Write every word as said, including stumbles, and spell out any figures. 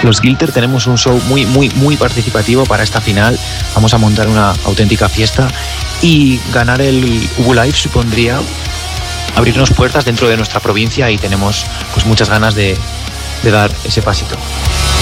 los Gilter tenemos un show muy, muy, muy participativo para esta final. Vamos a montar una auténtica fiesta y ganar el U B U Live supondría abrirnos puertas dentro de nuestra provincia y tenemos pues muchas ganas de, de dar ese pasito.